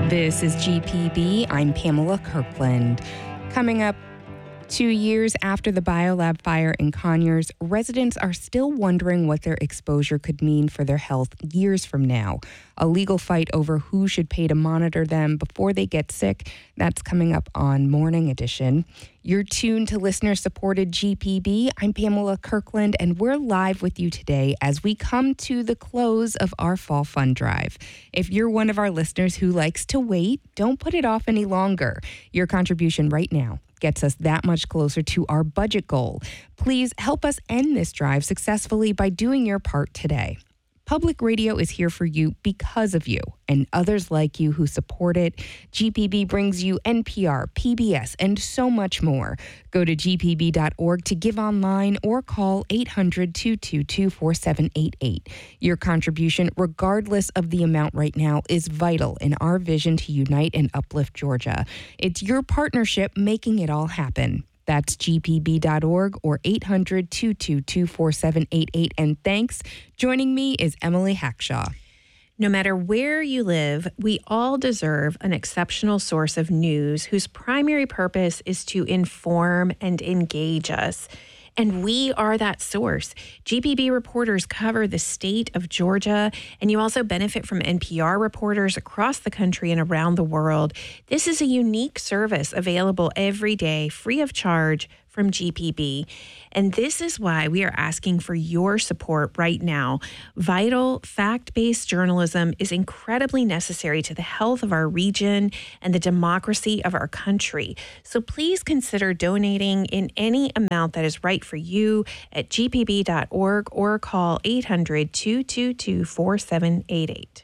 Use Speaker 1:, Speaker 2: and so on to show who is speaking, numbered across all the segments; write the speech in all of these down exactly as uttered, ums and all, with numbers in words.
Speaker 1: This is G P B. I'm Pamela Kirkland. Coming up, two years after the Biolab fire in Conyers, residents are still wondering what their exposure could mean for their health years from now. A legal fight over who should pay to monitor them before they get sick, that's coming up on Morning Edition. You're tuned to listener-supported G P B. I'm Pamela Kirkland, and we're live with you today as we come to the close of our Fall Fund Drive. If you're one of our listeners who likes to wait, don't put it off any longer. Your contribution right now gets us that much closer to our budget goal. Please help us end this drive successfully by doing your part today. Public radio is here for you because of you and others like you who support it. G P B brings you N P R, P B S, and so much more. Go to g p b dot org to give online or call eight hundred, two two two, four seven eight eight. Your contribution, regardless of the amount right now, is vital in our vision to unite and uplift Georgia. It's your partnership making it all happen. That's g p b dot org or eight hundred, two two two, four seven eight eight. And thanks. Joining me is Emily Hackshaw.
Speaker 2: No matter where you live, we all deserve an exceptional source of news whose primary purpose is to inform and engage us. And we are that source. G P B reporters cover the state of Georgia, and you also benefit from N P R reporters across the country and around the world. This is a unique service available every day, free of charge, from G P B. And this is why we are asking for your support right now. Vital, fact-based journalism is incredibly necessary to the health of our region and the democracy of our country. So please consider donating in any amount that is right for you at g p b dot org or call eight hundred, two two two, four seven eight eight.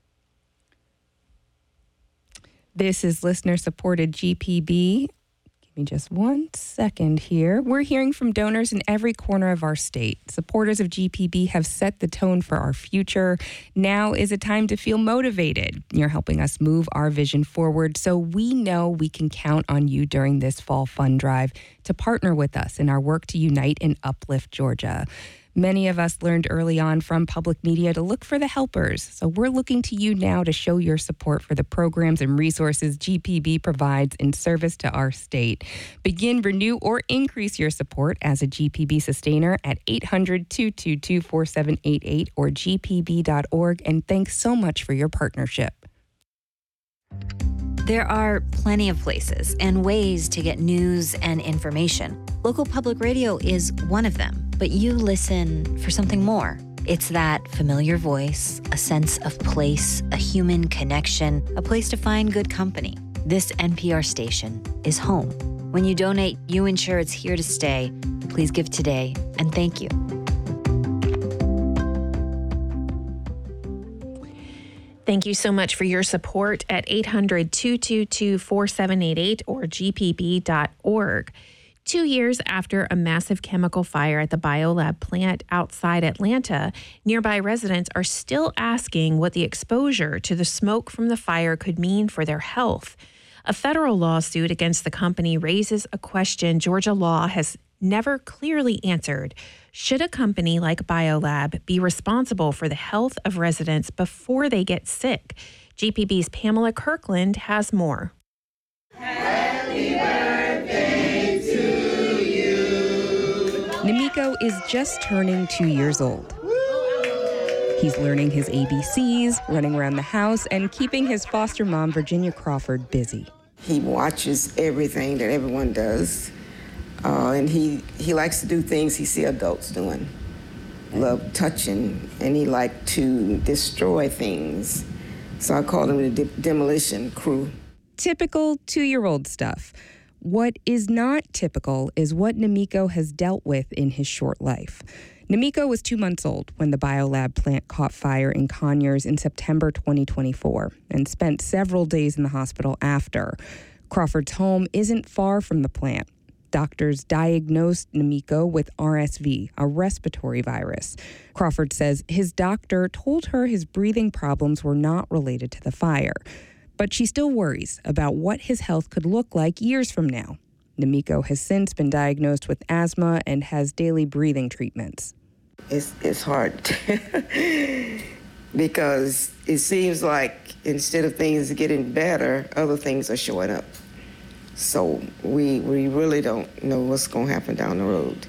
Speaker 1: This is listener-supported G P B. Me just one second here. We're hearing from donors in every corner of our state. Supporters of G P B have set the tone for our future. Now is a time to feel motivated. You're helping us move our vision forward, so we know we can count on you during this Fall Fund Drive to partner with us in our work to unite and uplift Georgia. Many of us learned early on from public media to look for the helpers, so we're looking to you now to show your support for the programs and resources G P B provides in service to our state. Begin, renew, or increase your support as a G P B sustainer at eight hundred, two two two, four seven eight eight or g p b dot org, and thanks so much for your partnership.
Speaker 3: There are plenty of places and ways to get news and information. Local public radio is one of them, but you listen for something more. It's that familiar voice, a sense of place, a human connection, a place to find good company. This N P R station is home. When you donate, you ensure it's here to stay. Please give today, and thank you.
Speaker 2: Thank you so much for your support at eight hundred, two two two, four seven eight eight or g p b dot org. Two years after a massive chemical fire at the Biolab plant outside Atlanta, nearby residents are still asking what the exposure to the smoke from the fire could mean for their health. A federal lawsuit against the company raises a question Georgia law has never clearly answered. Should a company like Biolab be responsible for the health of residents before they get sick? G P B's Pamela Kirkland has more.
Speaker 4: Happy birthday to you.
Speaker 1: Namiko is just turning two years old. He's learning his A B Cs, running around the house, and keeping his foster mom, Virginia Crawford, busy.
Speaker 4: He watches everything that everyone does. Uh, and he, he likes to do things he see adults doing. Love touching, and he liked to destroy things. So I called him the de- demolition crew.
Speaker 1: Typical two-year-old stuff. What is not typical is what Namiko has dealt with in his short life. Namiko was two months old when the Biolab plant caught fire in Conyers in September twenty twenty-four and spent several days in the hospital after. Crawford's home isn't far from the plant. Doctors diagnosed Namiko with R S V, a respiratory virus. Crawford says his doctor told her his breathing problems were not related to the fire. But she still worries about what his health could look like years from now. Namiko has since been diagnosed with asthma and has daily breathing treatments.
Speaker 4: It's, it's hard. because it seems like instead of things getting better, other things are showing up. So we we really don't know what's going to happen down the road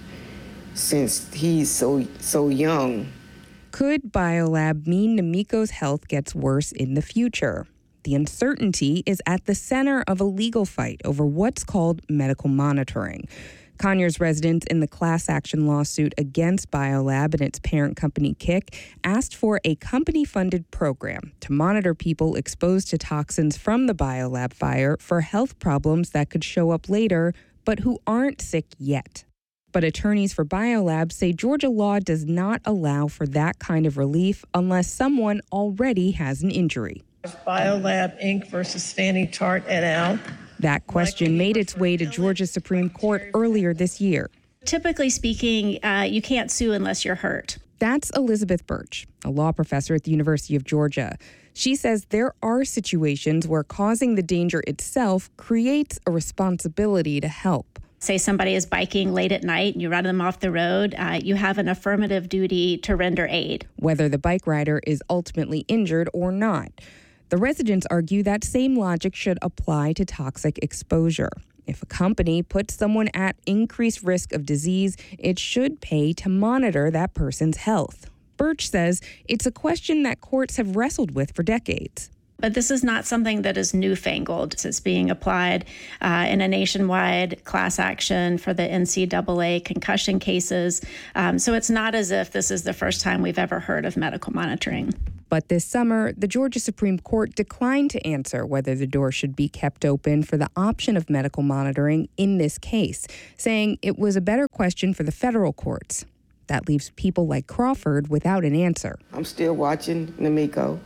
Speaker 4: since he's so so young.
Speaker 1: Could BioLab mean Namiko's health gets worse in the future? The uncertainty is at the center of a legal fight over what's called medical monitoring. Conyers residents in the class action lawsuit against BioLab and its parent company, Kick, asked for a company-funded program to monitor people exposed to toxins from the BioLab fire for health problems that could show up later, but who aren't sick yet. But attorneys for BioLab say Georgia law does not allow for that kind of relief unless someone already has an injury.
Speaker 5: BioLab Incorporated versus Standing Chart et al.
Speaker 1: That question made its way to Georgia's Supreme Court earlier this year.
Speaker 6: Typically speaking, uh, you can't sue unless you're hurt.
Speaker 1: That's Elizabeth Birch, a law professor at the University of Georgia. She says there are situations where causing the danger itself creates a responsibility to help.
Speaker 6: Say somebody is biking late at night and you run them off the road, uh, you have an affirmative duty to render aid,
Speaker 1: whether the bike rider is ultimately injured or not. The residents argue that same logic should apply to toxic exposure. If a company puts someone at increased risk of disease, it should pay to monitor that person's health. Birch says it's a question that courts have wrestled with for decades.
Speaker 6: But this is not something that is newfangled. It's being applied uh, in a nationwide class action for the N C double A concussion cases. Um, so it's not as if this is the first time we've ever heard of medical monitoring.
Speaker 1: But this summer, the Georgia Supreme Court declined to answer whether the door should be kept open for the option of medical monitoring in this case, saying it was a better question for the federal courts. That leaves people like Crawford without an answer.
Speaker 4: I'm still watching Namiko.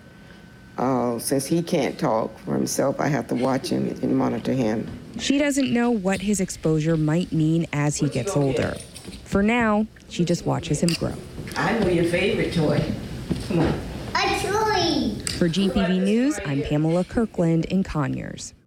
Speaker 4: Uh, since he can't talk for himself, I have to watch him and monitor him.
Speaker 1: She doesn't know what his exposure might mean as he gets older. For now, she just watches him grow.
Speaker 4: I know your favorite toy. Come on.
Speaker 7: A toy!
Speaker 1: For G P B News, I'm Pamela Kirkland in Conyers.